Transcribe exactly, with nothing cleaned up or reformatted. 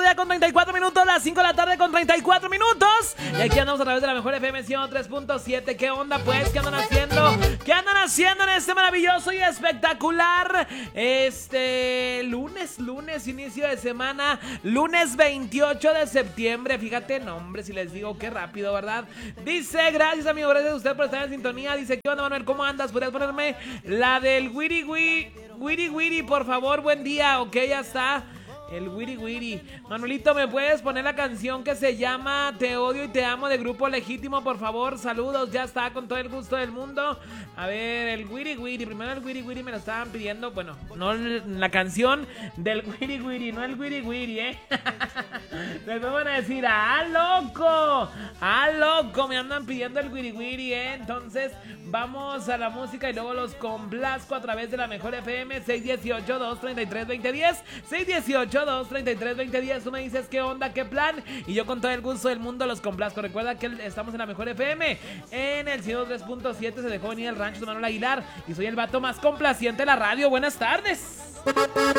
ya con treinta y cuatro minutos, las cinco de la tarde con treinta y cuatro minutos. Y aquí andamos a través de la mejor F M ciento tres punto siete. ¿Qué onda pues? ¿Qué andan haciendo? ¿Qué andan haciendo en este maravilloso y espectacular Este lunes, lunes, inicio de semana, lunes veintiocho de septiembre? Fíjate, no hombre, si les digo qué rápido, ¿verdad? Dice, gracias amigo, gracias a usted por estar en sintonía. Dice, ¿qué onda Manuel? ¿Cómo andas? ¿Podrías ponerme la del Wiri Wiri? Wiri Wiri, por favor, buen día. Ok, ya está. El Wiri Wiri. Manuelito, ¿me puedes poner la canción que se llama Te odio y te amo de Grupo Legítimo, por favor? Saludos, ya está, con todo el gusto del mundo. A ver, el Wiri Wiri. Primero el Wiri Wiri me lo estaban pidiendo. Bueno, no la canción del Wiri Wiri, no el Wiri Wiri, ¿eh? Después van a decir, ¡ah, loco! ¡Ah, loco! Me andan pidiendo el Wiri Wiri, ¿eh? Entonces, vamos a la música y luego los complazco a través de la mejor F M. Seis dieciocho, dos treinta y tres, veinte diez. seis dieciocho, dos treinta y tres, veinte diez. Tú me dices qué onda, qué plan, y yo con todo el gusto del mundo los complazco. Recuerda que estamos en la mejor F M. En el ciento tres punto siete se dejó venir el rancho de Manuel Aguilar y soy el vato más complaciente de la radio. Buenas tardes.